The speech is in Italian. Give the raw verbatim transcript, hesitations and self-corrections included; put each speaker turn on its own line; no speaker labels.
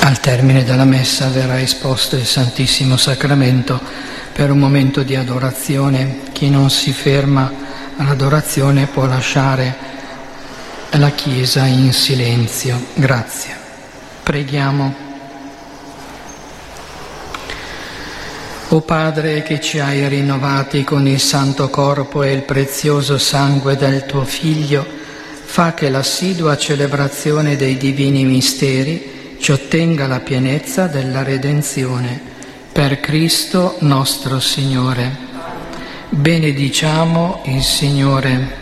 Al termine della messa verrà esposto il Santissimo Sacramento per un momento di adorazione. Chi non si ferma all'adorazione può lasciare la Chiesa in silenzio. Grazie. Preghiamo. O Padre, che ci hai rinnovati con il santo corpo e il prezioso sangue del tuo Figlio, fa che l'assidua celebrazione dei divini misteri ci ottenga la pienezza della redenzione. Per Cristo nostro Signore. Benediciamo il Signore.